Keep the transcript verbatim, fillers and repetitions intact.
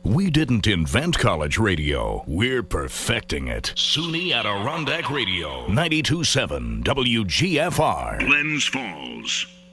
We didn't invent college radio. We're perfecting it. SUNY Adirondack Radio, ninety-two point seven W G F R. Glens Falls.